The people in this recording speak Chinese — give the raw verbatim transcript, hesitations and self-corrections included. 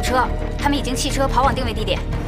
车，他们已经弃车跑往定位地点。